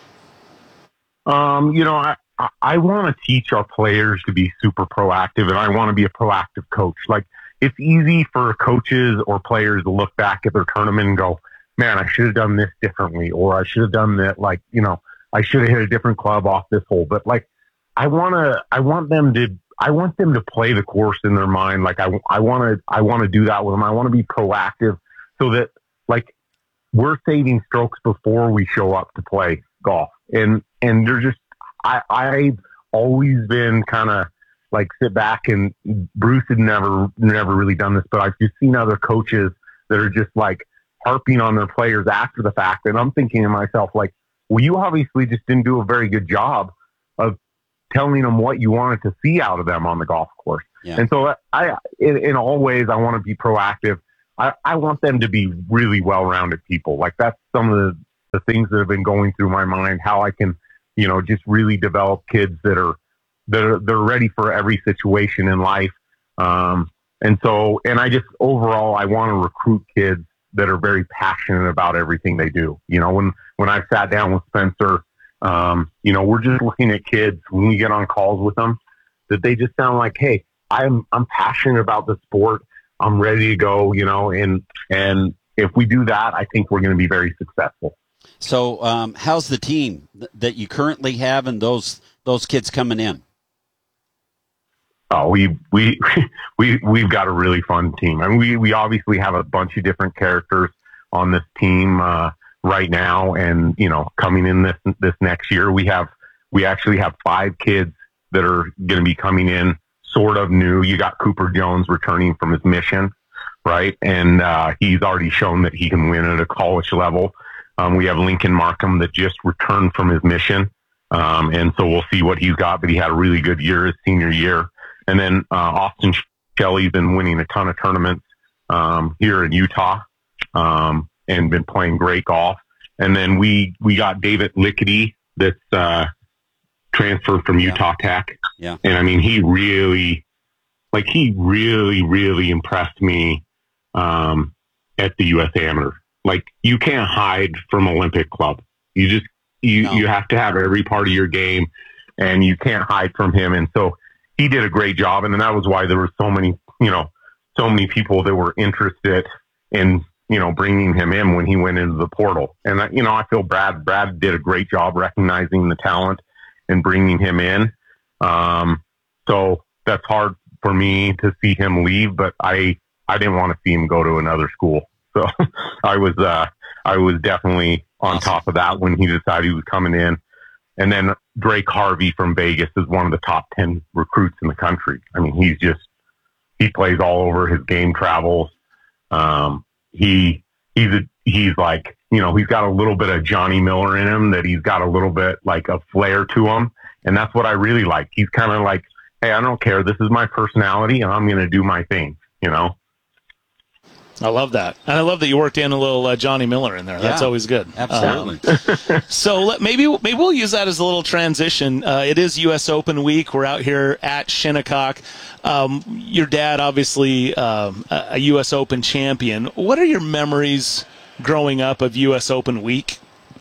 Um, you know, I, I want to teach our players to be super proactive, and I want to be a proactive coach. Like, it's easy for coaches or players to look back at their tournament and go, man, I should have done this differently, or I should have done that. Like, you know, I should have hit a different club off this hole. But like, I want to, I want them to, I want them to play the course in their mind. Like I, I want to, I want to do that with them. I want to be proactive so that like we're saving strokes before we show up to play golf. And, and they're just, I, I always been kind of like sit back, and Bruce had never, never really done this, but I've just seen other coaches that are just like harping on their players after the fact. And I'm thinking to myself, like, well, you obviously just didn't do a very good job of telling them what you wanted to see out of them on the golf course. Yeah. And so I, in, in all ways, I want to be proactive. I, I want them to be really well-rounded people. Like that's some of the, the things that have been going through my mind, how I can, you know, just really develop kids that are, that are, they're ready for every situation in life. Um, and so, and I just, overall, I want to recruit kids that are very passionate about everything they do. You know, when, when I've sat down with Spencer, um, you know, we're just looking at kids when we get on calls with them, that they just sound like, hey, I'm, I'm passionate about the sport. I'm ready to go, you know, and, and if we do that, I think we're going to be very successful. So, um, how's the team th- that you currently have and those, those kids coming in? Oh, we, we, we, we've got a really fun team. I mean, we, we obviously have a bunch of different characters on this team, uh, right now. And, you know, coming in this, this next year, we have, we actually have five kids that are going to be coming in sort of new. You got Cooper Jones returning from his mission, right? And, uh, he's already shown that he can win at a college level. Um, we have Lincoln Markham that just returned from his mission. Um, and so we'll see what he's got, but he had a really good year his senior year. And then, uh, Austin Shelley's been winning a ton of tournaments, um, here in Utah, um, and been playing great golf. And then we, we got David Lickety that's, uh, transferred from Yeah. Utah Tech. Yeah. And I mean, he really, like he really, really impressed me, um, at the U S Amateur. Like you can't hide from Olympic Club. You just, you, No. you have to have every part of your game and you can't hide from him. And so he did a great job. And then that was why there were so many, you know, so many people that were interested in, you know, bringing him in when he went into the portal. And, I- you know, I feel Brad, Brad did a great job recognizing the talent and bringing him in. Um, so that's hard for me to see him leave, but I, I didn't want to see him go to another school. So I was, uh, I was definitely on Awesome. top of that when he decided he was coming in. And then Drake Harvey from Vegas is one of the top ten recruits in the country. I mean, he's just, he plays all over. His game travels. Um, he, he's a, he's like, you know, he's got a little bit of Johnny Miller in him, that he's got a little bit like a flair to him. And that's what I really like. He's kind of like, hey, I don't care. This is my personality and I'm going to do my thing, you know? I love that. And I love that you worked in a little uh, Johnny Miller in there. That's Yeah, always good. absolutely. Um, so let, maybe maybe we'll use that as a little transition. Uh, it is U S Open week. We're out here at Shinnecock. Um, your dad, obviously um, a, a U S Open champion. What are your memories growing up of U S Open week?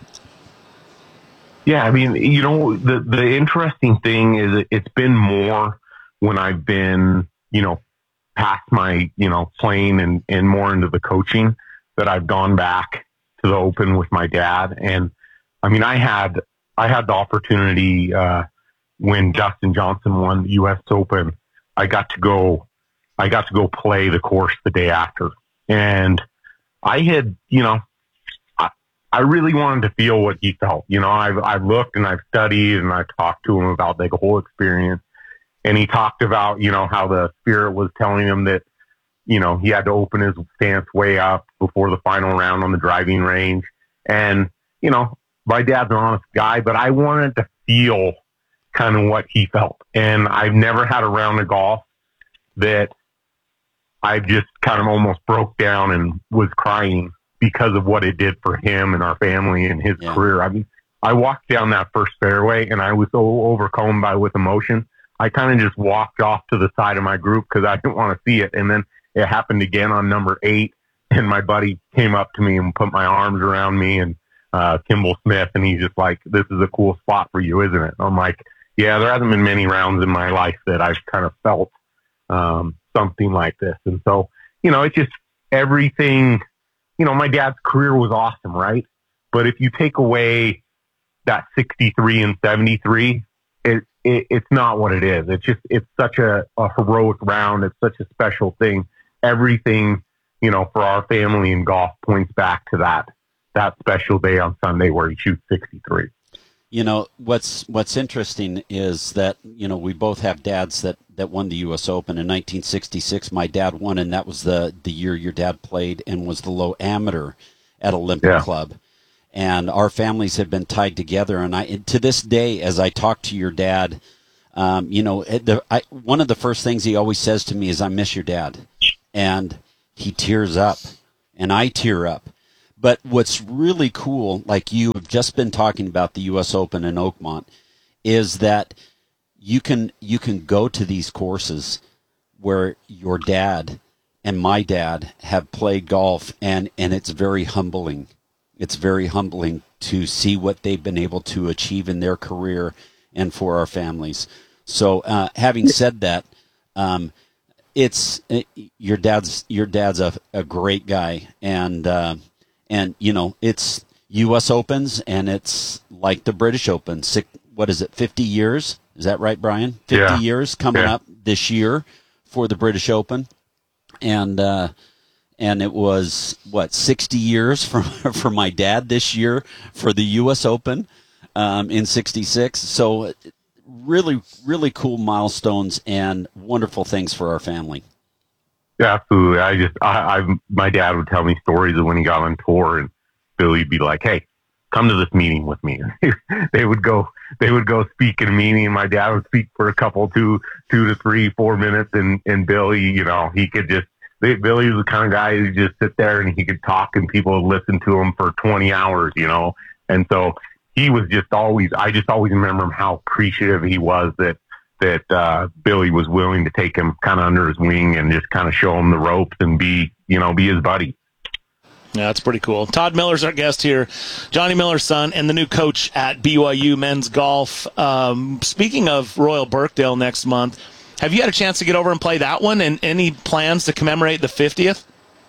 Yeah, I mean, you know, the the interesting thing is that it's been more when I've been, you know, past my, you know, playing and, and more into the coaching, that I've gone back to the Open with my dad. And I mean, I had, I had the opportunity, uh, when Justin Johnson won the U S Open, I got to go, I got to go play the course the day after. And I had, you know, I, I really wanted to feel what he felt. You know, I've, I've looked and I've studied and I've talked to him about the whole experience. And he talked about, you know, how the spirit was telling him that, you know, he had to open his stance way up before the final round on the driving range. And, you know, my dad's an honest guy, but I wanted to feel kind of what he felt. And I've never had a round of golf that I just kind of almost broke down and was crying because of what it did for him and our family and his Yeah. career. I mean, I walked down that first fairway and I was so overcome by with emotion. I kind of just walked off to the side of my group because I didn't want to see it. And then it happened again on number eight. And my buddy came up to me and put my arms around me, and uh, Kimball Smith. And he's just like, this is a cool spot for you, isn't it? I'm like, yeah, there hasn't been many rounds in my life that I've kind of felt um, something like this. And so, you know, it's just everything, you know, my dad's career was awesome, right? But if you take away that sixty-three and seventy-three, it, it it's not what it is. It's just, it's such a, a heroic round. It's such a special thing. Everything, you know, for our family in golf points back to that, that special day on Sunday where he shoots sixty-three. You know, what's what's interesting is that, you know, we both have dads that, that won the U S Open. In nineteen sixty-six, my dad won, and that was the, the year your dad played and was the low amateur at Olympic Yeah. Club. And our families have been tied together. And I, to this day, as I talk to your dad, um, you know, the, I, one of the first things he always says to me is, I miss your dad. And he tears up, and I tear up. But what's really cool, like you have just been talking about the U S Open in Oakmont, is that you can you can go to these courses where your dad and my dad have played golf, and, and it's very humbling. It's very humbling to see what they've been able to achieve in their career and for our families. So uh, having said that, um, it's it, your dad's your dad's a, a great guy, and uh, and you know it's U S Opens, and it's like the British Open. Six, what is it? Fifty years? Is that right, Brian? Fifty Yeah. years coming Yeah. up this year for the British Open, and uh, and it was what sixty years for for my dad this year for the U S Open um, in sixty-six. So really, really cool milestones and wonderful things for our family. Yeah, absolutely. I just, I, I, my dad would tell me stories of when he got on tour, and Billy'd be like, "Hey, come to this meeting with me." they would go, they would go speak in a meeting, and my dad would speak for a couple, two, two to three, four minutes, and and Billy, you know, he could just, they, Billy was the kind of guy who just sit there and he could talk, and people would listen to him for twenty hours, you know, and so he was just always, I just always remember him how appreciative he was that. that uh, Billy was willing to take him kind of under his wing and just kind of show him the ropes and be, you know, be his buddy. Yeah, that's pretty cool. Todd Miller's our guest here, Johnny Miller's son, and the new coach at B Y U men's golf. Um, speaking of Royal Birkdale next month, have you had a chance to get over and play that one, and any plans to commemorate the fiftieth?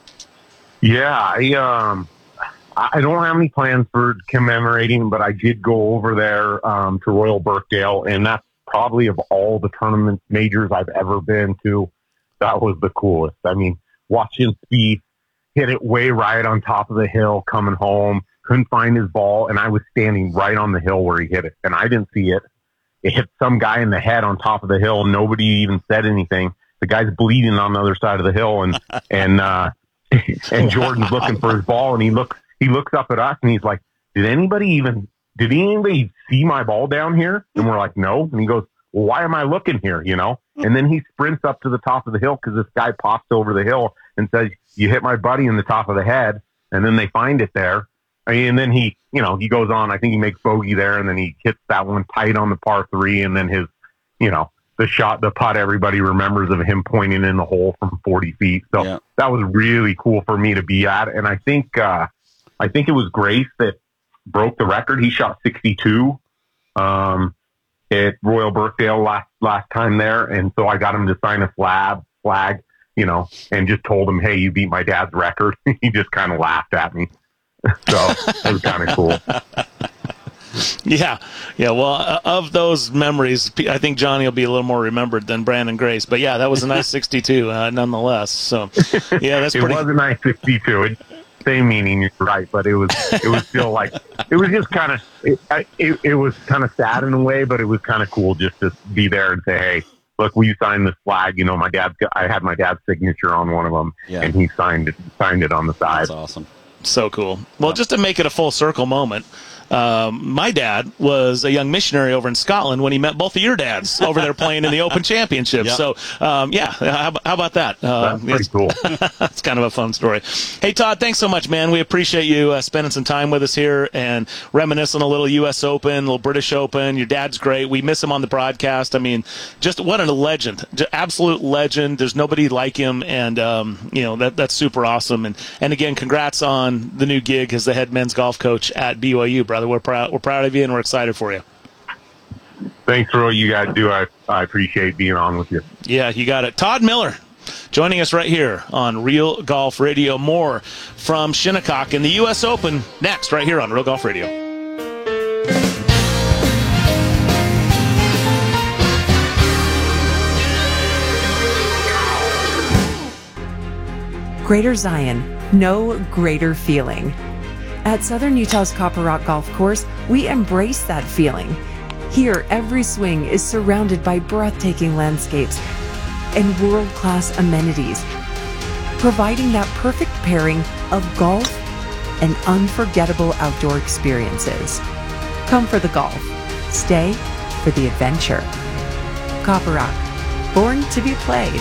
Yeah, I, um, I don't have any plans for commemorating, but I did go over there um, to Royal Birkdale, and that's probably of all the tournament majors I've ever been to, that was the coolest. I mean, watching Spieth hit it way right on top of the hill coming home, couldn't find his ball, and I was standing right on the hill where he hit it, and I didn't see it. It hit some guy in the head on top of the hill. Nobody even said anything. The guy's bleeding on the other side of the hill, and and uh, and Jordan's looking for his ball, and he looks he looks up at us, and he's like, "Did anybody even?" Did anybody see my ball down here? And we're like, no. And he goes, well, why am I looking here? You know? And then he sprints up to the top of the hill because this guy pops over the hill and says, you hit my buddy in the top of the head. And then they find it there. And then he, you know, he goes on. I think he makes bogey there, and then he hits that one tight on the par three. And then his, you know, the shot, the putt everybody remembers of him pointing in the hole from forty feet. So Yeah. that was really cool for me to be at. And I think, uh, I think it was Grace that broke the record. He shot sixty-two um, at Royal Birkdale last last time there, and so I got him to sign a flag, flag, you know, and just told him, "Hey, you beat my dad's record." He just kind of laughed at me, so it was kind of cool. Yeah, yeah. Well, uh, of those memories, I think Johnny will be a little more remembered than Brandon Grace. But yeah, that was a nice sixty-two, uh, nonetheless. So yeah, that's it pretty. was a nice sixty-two. It, same meaning, you're right, but it was it was still like it was just kind of it, it, it was kind of sad in a way, but it was kind of cool just to be there and say, hey, look, will you sign this flag? You know, my dad, I had my dad's signature on one of them, Yeah. and he signed it signed it on the side. That's awesome. So cool. Well, just to make it a full circle moment, um, my dad was a young missionary over in Scotland when he met both of your dads over there playing in the Open Championship. Yeah. So, um, yeah, how, how about that? Uh, That's pretty cool. That's kind of a fun story. Hey, Todd, thanks so much, man. We appreciate you uh, spending some time with us here and reminiscing a little U S Open, a little British Open. Your dad's great. We miss him on the broadcast. I mean, just what a legend, just absolute legend. There's nobody like him, and um, you know that that's super awesome. And and again, congrats on the new gig as the head men's golf coach at B Y U, brother. We're proud. We're proud of you, and we're excited for you. Thanks for what you guys do. I, I appreciate being on with you. Yeah, you got it. Todd Miller joining us right here on Real Golf Radio. More from Shinnecock in the U S Open next, right here on Real Golf Radio. Greater Zion, no greater feeling. At Southern Utah's Copper Rock Golf Course, we embrace that feeling. Here, every swing is surrounded by breathtaking landscapes and world-class amenities, providing that perfect pairing of golf and unforgettable outdoor experiences. Come for the golf. Stay for the adventure. Copper Rock, born to be played.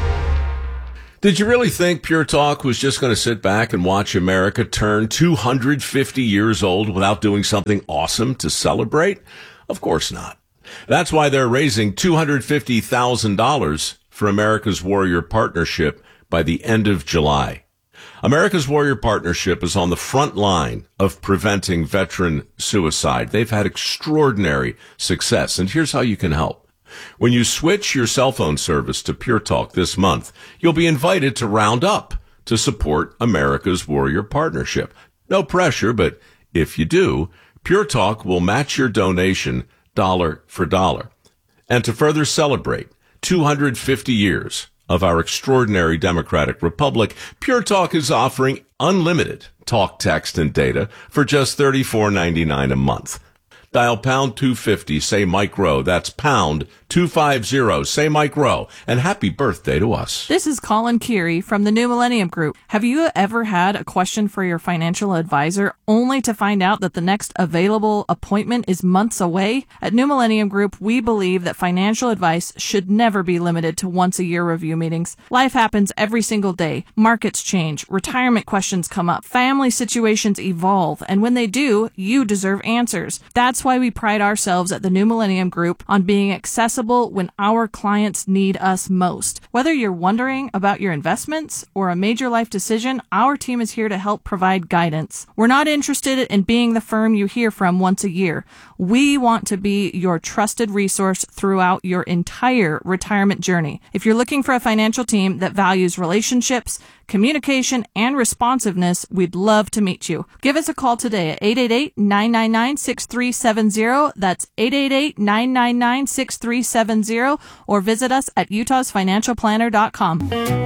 Did you really think Pure Talk was just going to sit back and watch America turn two hundred fifty years old without doing something awesome to celebrate? Of course not. That's why they're raising two hundred fifty thousand dollars for America's Warrior Partnership by the end of July. America's Warrior Partnership is on the front line of preventing veteran suicide. They've had extraordinary success, and here's how you can help. When you switch your cell phone service to Pure Talk this month, you'll be invited to round up to support America's Warrior Partnership. No pressure, but if you do, Pure Talk will match your donation dollar for dollar. And to further celebrate two hundred fifty years of our extraordinary democratic republic, Pure Talk is offering unlimited talk, text, and data for just thirty-four ninety-nine a month. Dial pound two fifty, say Mike Rowe. That's pound two fifty, say Mike Rowe. And happy birthday to us. This is Colin Keary from the New Millennium Group. Have you ever had a question for your financial advisor only to find out that the next available appointment is months away? At New Millennium Group, we believe that financial advice should never be limited to once-a-year review meetings. Life happens every single day. Markets change. Retirement questions come up. Family situations evolve. And when they do, you deserve answers. That's why we pride ourselves at the New Millennium Group on being accessible when our clients need us most. Whether you're wondering about your investments or a major life decision, our team is here to help provide guidance. We're not interested in being the firm you hear from once a year. We want to be your trusted resource throughout your entire retirement journey. If you're looking for a financial team that values relationships, communication, and responsiveness, we'd love to meet you. Give us a call today at eight eight eight, nine nine nine, six three seven zero. That's eight eight eight, nine nine nine, six three seven zero, or visit us at utahs financial planner dot com.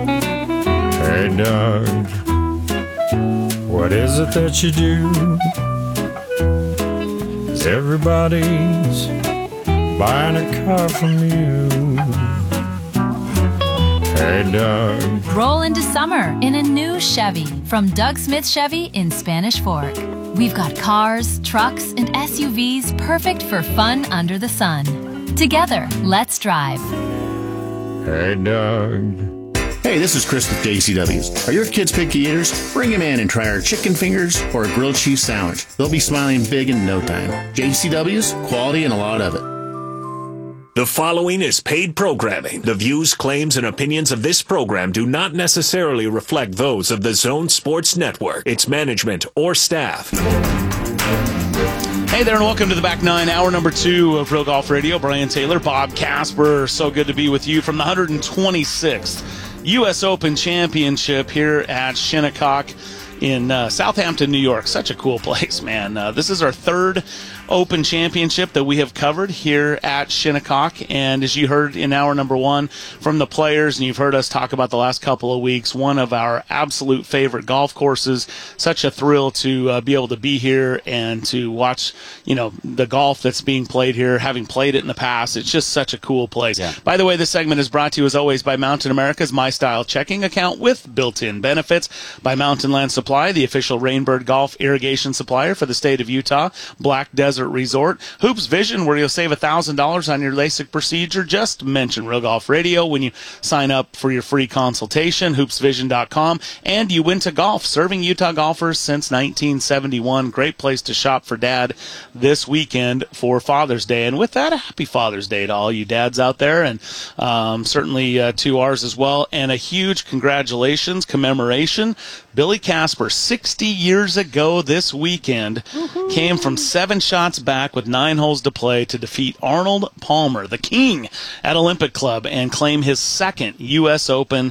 Hey, Doug, what is it that you do? 'Cause everybody's buying a car from you. Hey, Doug. Roll into summer in a new Chevy from Doug Smith Chevy in Spanish Fork. We've got cars, trucks, and S U Vs perfect for fun under the sun. Together, let's drive. Hey, Doug. Hey, this is Chris with J C W's. Are your kids picky eaters? Bring them in and try our chicken fingers or a grilled cheese sandwich. They'll be smiling big in no time. J C W's, quality and a lot of it. The following is paid programming. The views, claims, and opinions of this program do not necessarily reflect those of the Zone Sports Network, its management, or staff. Hey there, and welcome to the Back Nine, hour number two of Real Golf Radio. Brian Taylor, Bob Casper, so good to be with you from the one hundred twenty-sixth U S Open Championship here at Shinnecock in uh, Southampton, New York. Such a cool place, man. Uh, this is our third Open Championship that we have covered here at Shinnecock, and as you heard in hour number one from the players, and you've heard us talk about the last couple of weeks, one of our absolute favorite golf courses. Such a thrill to uh, be able to be here and to watch, you know, the golf that's being played here, having played it in the past. It's just such a cool place. Yeah. By the way, this segment is brought to you as always by Mountain America's My Style checking account with built-in benefits, by Mountain Land Supply, the official Rainbird Golf irrigation supplier for the state of Utah, Black Desert Resort, Hoops Vision, where you'll save one thousand dollars on your LASIK procedure. Just mention Real Golf Radio when you sign up for your free consultation, hoops vision dot com, and Uinta Golf, serving Utah golfers since nineteen seventy-one. Great place to shop for Dad this weekend for Father's Day. And with that, a happy Father's Day to all you dads out there, and um, certainly uh, to ours as well. And a huge congratulations, commemoration. Billy Casper, sixty years ago this weekend, Woo-hoo. came from seven shots back with nine holes to play to defeat Arnold Palmer, the king, at Olympic Club, and claim his second U S Open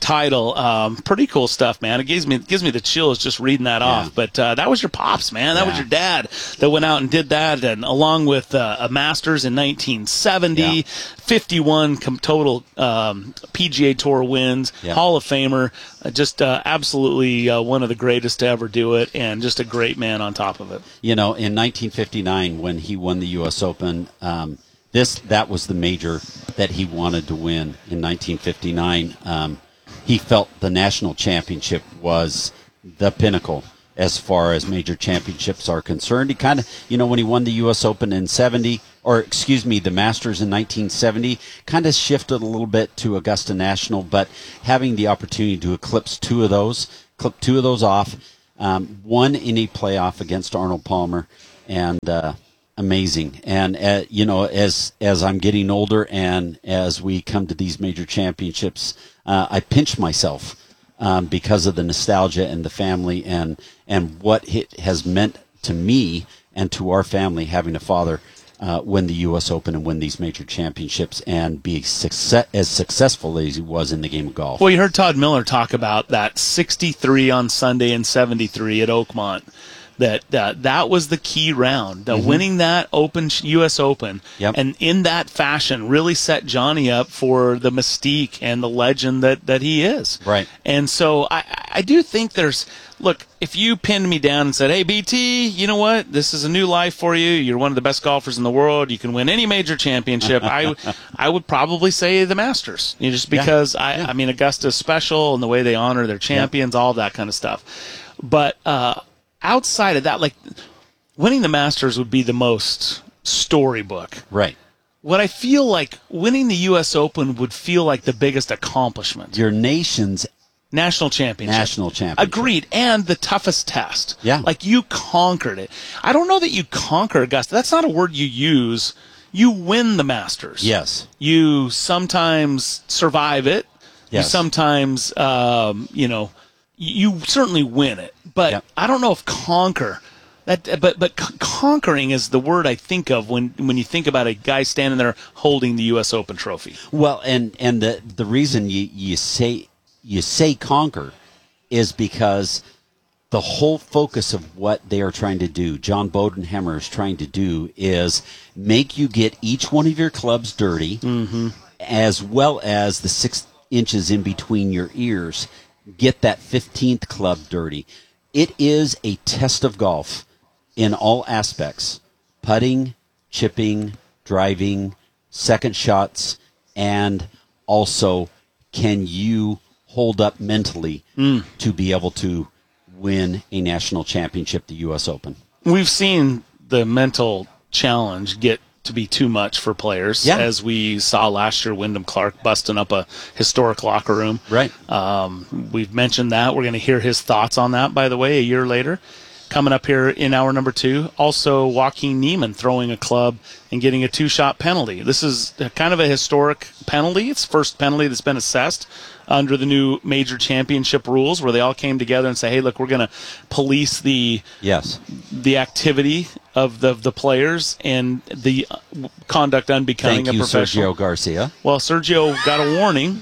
title. Um, pretty cool stuff, man. It gives me it gives me the chills just reading that Yeah. off. But uh, that was your pops, man. That was Yeah. your dad that went out and did that, and along with uh, a Masters in nineteen seventy, Yeah. fifty-one com- total um, P G A Tour wins, Yeah. Hall of Famer, uh, just uh, absolutely uh, one of the greatest to ever do it, and just a great man on top of it. You know, in nineteen fifty-nine, when he won the U S Open, um, this that was the major that he wanted to win in nineteen fifty-nine. Um, he felt the national championship was the pinnacle as far as major championships are concerned. He kind of, you know, when he won the U S Open in seventy, or excuse me, the Masters in nineteen seventy, kind of shifted a little bit to Augusta National, but having the opportunity to eclipse two of those, clip two of those off, um, one in a playoff against Arnold Palmer, and uh, amazing. And uh, you know, as as I'm getting older, and as we come to these major championships, uh, I pinch myself um, because of the nostalgia and the family, and and what it has meant to me and to our family having a father uh, win the U S Open and win these major championships and be success, as successful as he was in the game of golf. Well, you heard Todd Miller talk about that sixty-three on Sunday and seventy-three at Oakmont. That uh, that was the key round. Uh, Mhm. Winning that Open U S Open, Yep. and in that fashion, really set Johnny up for the mystique and the legend that, that he is. Right. And so I, I do think there's, look, if you pinned me down and said, hey, B T, you know what? This is a new life for you. You're one of the best golfers in the world. You can win any major championship. I, I would probably say the Masters, you know, just Yeah. because, I, Yeah. I mean, Augusta's special and the way they honor their champions, all of that kind of stuff. But uh, outside of that, like, winning the Masters would be the most storybook. Right. What I feel like winning the U S Open would feel like the biggest accomplishment. Your nation's National championship. national championship. Agreed. And the toughest test. Yeah. Like, you conquered it. I don't know that you conquer Augusta. That's not a word you use. You win the Masters. Yes. You sometimes survive it. You Yes. sometimes, um, you know, you certainly win it. But Yep. I don't know if conquer. That, but but c- conquering is the word I think of when, when you think about a guy standing there holding the U S Open trophy. Well, and and the the reason you, you say you say conquer is because the whole focus of what they are trying to do, John Bodenhammer is trying to do, is make you get each one of your clubs dirty, Mm-hmm. as well as the six inches in between your ears. Get that fifteenth club dirty. It is a test of golf in all aspects: putting, chipping, driving, second shots, and also can you hold up mentally Mm. to be able to win a national championship, the U S Open. We've seen the mental challenge get to be too much for players, Yeah. as we saw last year, Wyndham Clark busting up a historic locker room. Right. Um, we've mentioned that. We're going to hear his thoughts on that, by the way, a year later. Coming up here in hour number two, also Joaquin Niemann throwing a club and getting a two-shot penalty. This is a kind of a historic penalty. It's the first penalty that's been assessed under the new major championship rules, where they all came together and say, hey, look, we're going to police the Yes. the activity of the the players and the conduct unbecoming Thank you, a professional. Sergio Garcia. Well, Sergio got a warning,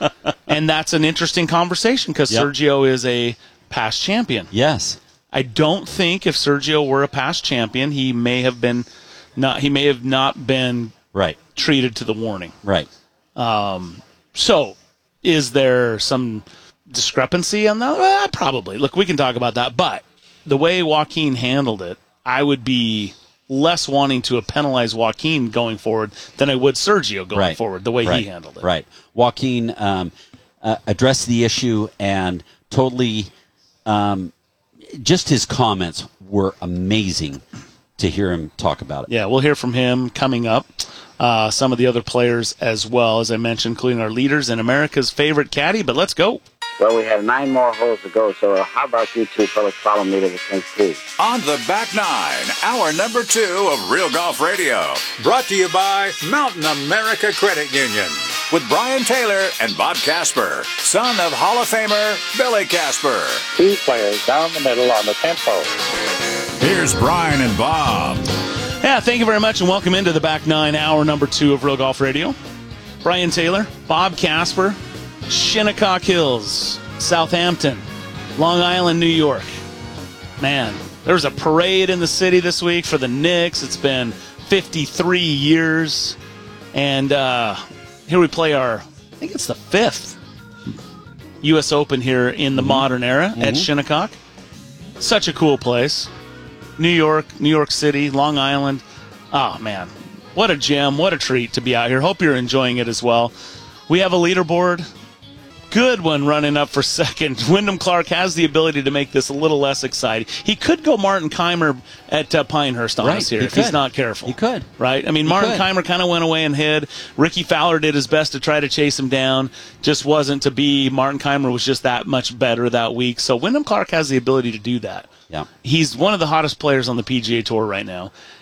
and that's an interesting conversation because Yep. Sergio is a past champion. Yes. I don't think if Sergio were a past champion, he may have been not. He may have not been right treated to the warning. Right. Um, so, is there some discrepancy on that? Well, probably. Look, we can talk about that. But the way Joaquin handled it, I would be less wanting to penalize Joaquin going forward than I would Sergio going Right. forward, the way right. he handled it. Right. Joaquin um, uh, addressed the issue and totally, um, just his comments were amazing to hear him talk about it. Yeah, we'll hear from him coming up. Uh, some of the other players as well, as I mentioned, including our leaders and America's favorite caddy. But let's go. Well, we have nine more holes to go, so how about you two fellas follow me to the tenth tee? On the back nine, hour number two of Real Golf Radio. Brought to you by Mountain America Credit Union. With Brian Taylor and Bob Casper, son of Hall of Famer Billy Casper. Two players down the middle on the tenth hole. Here's Brian and Bob. Yeah, thank you very much, and welcome into the back nine, hour number two of Real Golf Radio. Brian Taylor, Bob Casper, Shinnecock Hills, Southampton, Long Island, New York. Man, there was a parade in the city this week for the Knicks. It's been fifty-three years. And uh, here we play our, I think it's the fifth U S Open here in the mm-hmm. modern era mm-hmm. at Shinnecock. Such a cool place. New York, New York City, Long Island. Oh, man. What a gem. What a treat to be out here. Hope you're enjoying it as well. We have a leaderboard. Good one running up for second. Wyndham Clark has the ability to make this a little less exciting. He could go Martin Keimer at uh, Pinehurst on right, us here he if could. he's not careful. He could. Right? I mean, he Martin could. Keimer kind of went away and hid. Ricky Fowler did his best to try to chase him down. Just wasn't to be. Martin Keimer was just that much better that week. So Wyndham Clark has the ability to do that. Yeah. He's one of the hottest players on the P G A Tour right now.